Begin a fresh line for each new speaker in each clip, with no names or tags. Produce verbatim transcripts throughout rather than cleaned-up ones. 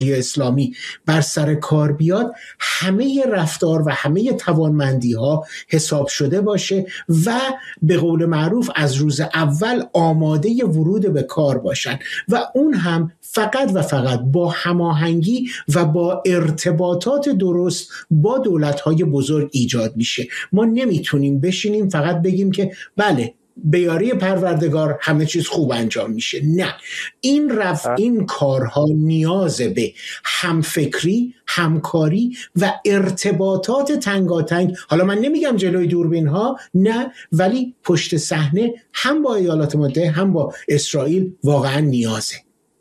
اسلامی بر سر کار بیاد، همه رفتار و همه توانمندی ها حساب شده باشه و به قول معروف از روز اول آماده ورود به کار باشن و اون هم فقط و فقط با هماهنگی و با ارتباطات درست با دولت‌های بزرگ ایجاد میشه. ما نمیتونیم بشینیم فقط بگیم که بله به یاری پروردگار همه چیز خوب انجام میشه. نه، این رفت این کارها نیاز به همفکری، همکاری و ارتباطات تنگاتنگ، حالا من نمیگم جلوی دوربین ها، نه، ولی پشت صحنه هم با ایالات متحده هم با اسرائیل واقعا نیازه.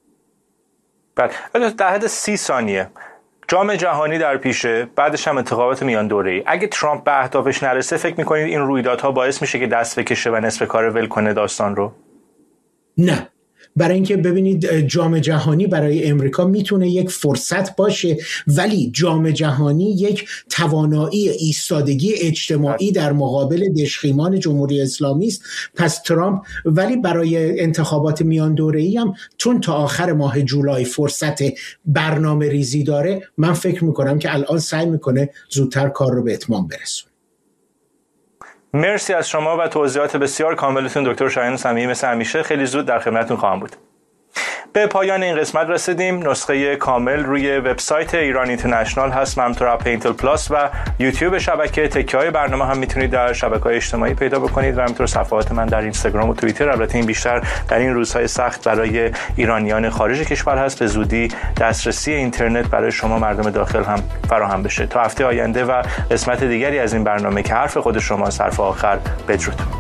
بله، در حد سی ثانیه جام جهانی در پیشه، بعدش هم انتخابات میان دوره‌ای. اگه ترامپ به اهدافش نرسه فکر می‌کنید این رویدادها باعث میشه که دست بکشه و نصف کار ول کنه داستان رو؟
نه، برای اینکه ببینید جام جهانی برای امریکا میتونه یک فرصت باشه، ولی جام جهانی یک توانایی ایستادگی اجتماعی در مقابل دژخیمان جمهوری اسلامی است. پس ترامپ ولی برای انتخابات میان دوره‌ای هم چون تا آخر ماه جولای فرصت برنامه ریزی داره، من فکر میکنم که الان سعی میکنه زودتر کار رو به اتمام برسونه.
مرسی از شما و توضیحات بسیار کاملتون دکتر شاهین سمیعی. مثل همیشه خیلی زود در خدمتتون خواهم بود. به پایان این قسمت رسیدیم. نسخه کامل روی وبسایت ایران اینترنشنال هست، همینطور اپ اینتل پلاس و یوتیوب شبکه. تکه‌های برنامه هم میتونید در شبکه‌های اجتماعی پیدا بکنید و همینطور صفحات من در اینستاگرام و توییتر. البته این بیشتر در این روزهای سخت برای ایرانیان خارج کشور هست. به زودی دسترسی اینترنت برای شما مردم داخل هم فراهم بشه. تا هفته آینده و قسمت دیگری از این برنامه که حرف خود شما حرف آخر، بدرود.